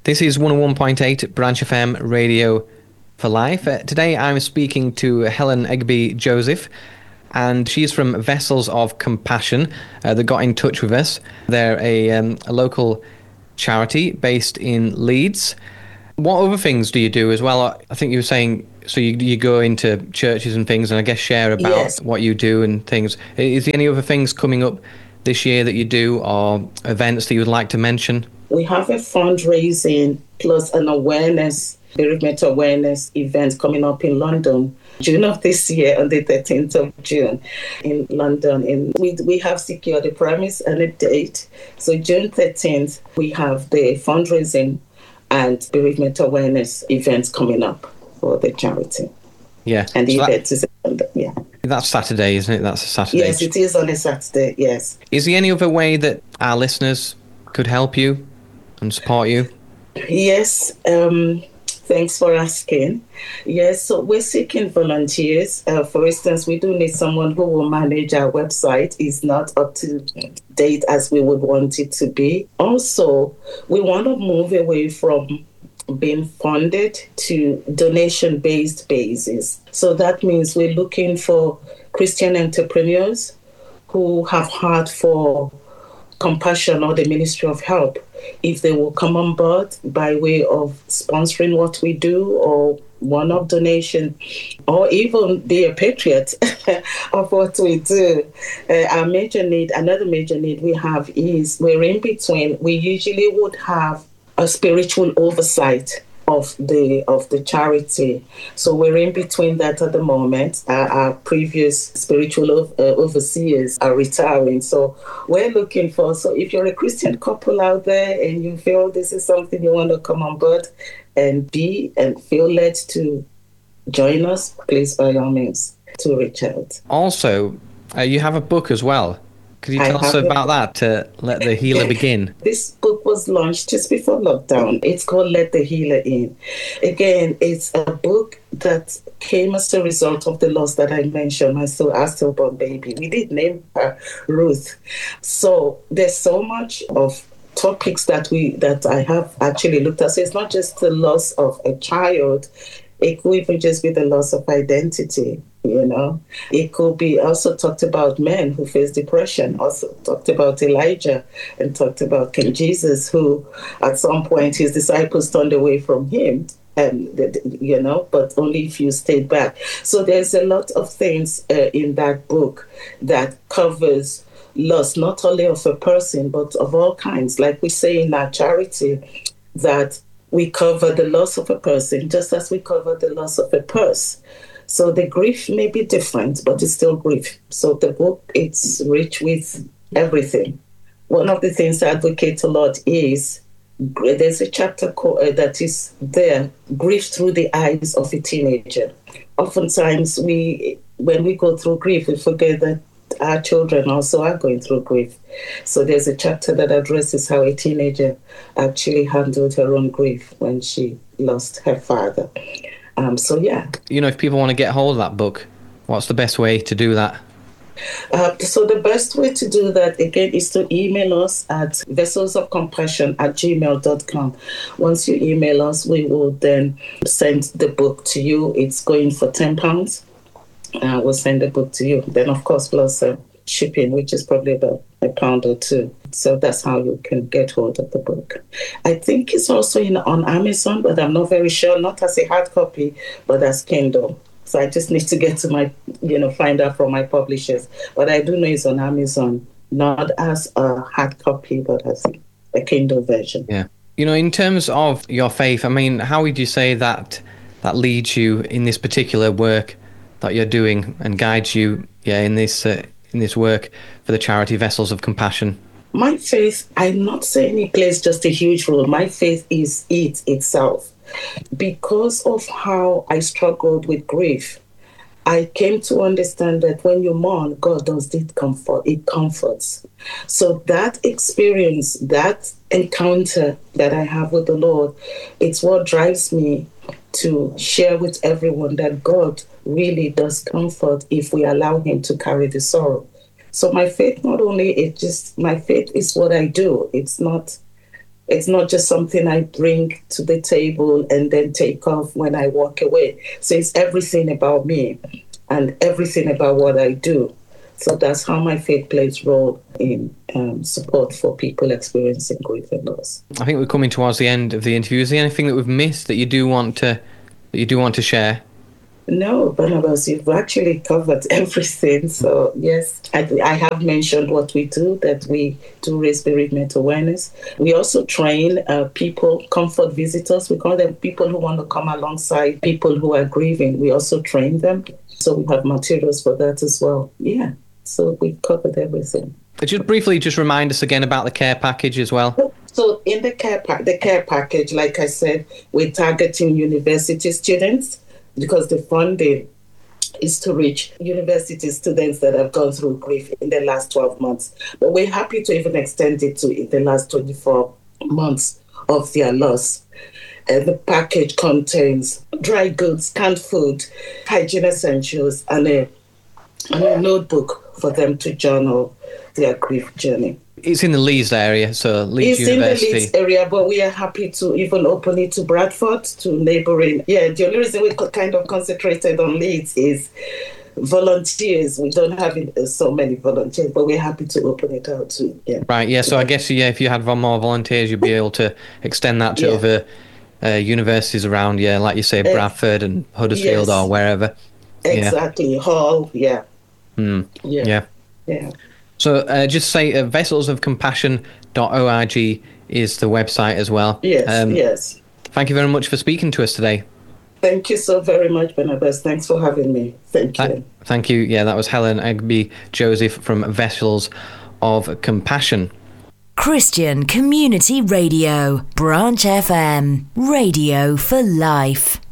This is 101.8 Branch FM Radio for Life. Today I'm speaking to Helen Egby Joseph, and she's from Vessels of Compassion that got in touch with us. They're a local charity based in Leeds. What other things do you do as well? I think you were saying, so you go into churches and things and I guess share about what you do and things. Is there any other things coming up this year that you do or events that you would like to mention? We have a fundraising plus an awareness, bereavement awareness event coming up in London, June of this year, on the 13th of June in London. And we have secured a premise and a date. So June 13th, we have the fundraising and bereavement awareness events coming up for the charity. Yeah. And the event is in London, yeah. That's Saturday, isn't it? That's a Saturday. Yes, it is on a Saturday, yes. Is there any other way that our listeners could help you and support you? Yes, thanks for asking. Yes, so we're seeking volunteers. For instance, we do need someone who will manage our website. It's not up to date as we would want it to be. Also, we want to move away from being funded to donation-based basis. So that means we're looking for Christian entrepreneurs who have heart for compassion or the Ministry of Help. If they will come on board by way of sponsoring what we do or one-off donation, or even be a patriot of what we do. Another major need we have is we're in between. We usually would have a spiritual oversight of the charity. So we're in between that at the moment. Our previous spiritual overseers are retiring. So we're looking for, so if you're a Christian couple out there and you feel this is something you want to come on board and feel led to join us, please by all means to reach out. Also, you have a book as well. Could you tell us about that, to Let the Healer Begin? This book was launched just before lockdown. It's called Let the Healer In. Again, it's a book that came as a result of the loss that I mentioned, our stillborn baby. We did name her Ruth. So there's so much of topics that I have actually looked at. So it's not just the loss of a child. It could even just be the loss of identity. It could be also talked about men who face depression, also talked about Elijah and talked about King Jesus, who at some point his disciples turned away from him, but only if you stayed back. So there's a lot of things in that book that covers loss, not only of a person, but of all kinds. Like we say in our charity, that we cover the loss of a person just as we cover the loss of a purse. So the grief may be different, but it's still grief. So the book, it's rich with everything. One of the things I advocate a lot is, there's a chapter that is there, Grief Through the Eyes of a Teenager. Oftentimes, when we go through grief, we forget that our children also are going through grief. So there's a chapter that addresses how a teenager actually handled her own grief when she lost her father. If people want to get hold of that book, what's the best way to do that? So the best way to do that, again, is to email us at vesselsofcompassion@gmail.com. Once you email us, we will then send the book to you. It's going for £10. We'll send the book to you. Then, of course, plus shipping, which is probably about £1 or £2. So that's how you can get hold of the book. I think it's also on Amazon, but I'm not very sure, not as a hard copy, but as Kindle. So I just need to get to find out from my publishers. But I do know it's on Amazon, not as a hard copy, but as a Kindle version. Yeah. In terms of your faith, how would you say that leads you in this particular work that you're doing and guides you in this work for the charity Vessels of Compassion? My faith, I'm not saying it plays just a huge role. My faith is it itself. Because of how I struggled with grief, I came to understand that when you mourn, God does it comforts. So that experience, that encounter that I have with the Lord, it's what drives me to share with everyone that God really does comfort if we allow him to carry the sorrow. So my faith, my faith is what I do. It's not It's not just something I bring to the table and then take off when I walk away. So it's everything about me and everything about what I do. So that's how my faith plays role in support for people experiencing grief and loss. I think we're coming towards the end of the interview. Is there anything that we've missed that you do want to share? No, Barnabas, you've actually covered everything. So yes, I have mentioned what we do, that we do raise bereavement awareness. We also train people, comfort visitors. We call them people who want to come alongside people who are grieving. We also train them. So we have materials for that as well. Yeah, so we've covered everything. Just briefly, just remind us again about the care package as well. So in the care package, like I said, we're targeting university students, because the funding is to reach university students that have gone through grief in the last 12 months. But we're happy to even extend it to in the last 24 months of their loss. And the package contains dry goods, canned food, hygiene essentials, and a notebook for them to journal their grief journey. It's in the Leeds area, so Leeds University. It's in the Leeds area, but we are happy to even open it to Bradford, to neighbouring. Yeah, the only reason we kind of concentrated on Leeds is volunteers. We don't have so many volunteers, but we're happy to open it out to. Yeah. Right, yeah, so I guess, if you had more volunteers, you'd be able to extend that to other universities around, like you say, Bradford and Huddersfield or wherever. Exactly, Hull, Yeah. So just say vesselsofcompassion.org is the website as well. Yes. Thank you very much for speaking to us today. Thank you so very much, Barnabas. Thanks for having me. Thank you. Thank you. Yeah, that was Helen Egby Joseph from Vessels of Compassion. Christian Community Radio, Branch FM, radio for life.